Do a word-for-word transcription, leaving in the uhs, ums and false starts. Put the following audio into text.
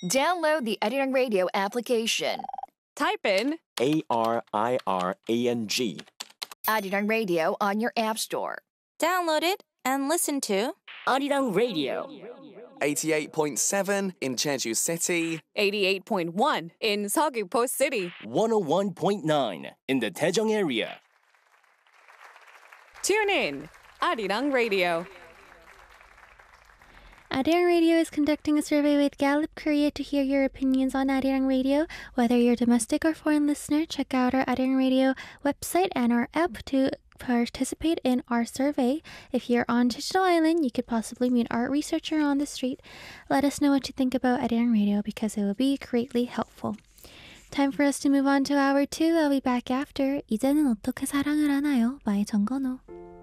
Download the Arirang Radio application. Type in A R I R A N G. Arirang Radio on your app store. Download it and listen to Arirang Radio. eighty-eight point seven in Jeju City. eighty-eight point one in Seogwipo City. one oh one point nine in the Daejeong area. Tune in, Arirang Radio. Arirang Radio is conducting a survey with Gallup Korea to hear your opinions on Arirang Radio. Whether you're a domestic or foreign listener, check out our Arirang Radio website and our app to participate in our survey. If you're on Digital Island, you could possibly meet our researcher on the street. Let us know what you think about Arirang Radio because it will be greatly helpful. Time for us to move on to hour two. I'll be back after 이제는 어떻게 사랑을 하나요? by 정건호.